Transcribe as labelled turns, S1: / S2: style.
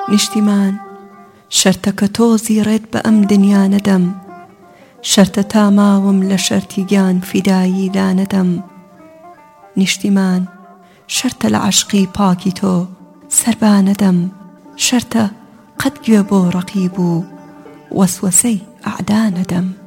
S1: نیشتیمان شەرتەکە تۆ زیڕێت بە ئەم دنیا نەدەم، شەرتە تا ماوم لە شەرتی گیان فیدایی لا نەدەم. نیشتیمان شەرتە لە عەشقی پاکی تۆ سەربا نەدەم، شەرتە قەت گوێ بۆ ڕەقیب و وەسوەسەی ئەعدا نەدەم.